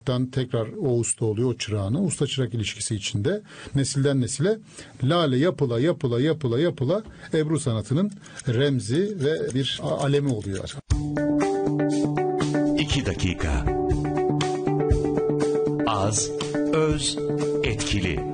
tekrar o usta oluyor, o çırağını. Usta çırak ilişkisi içinde nesilden nesile lale yapıla Ebru sanatının remzi ve bir alemi oluyor. 2 dakika. Az, öz, etkili.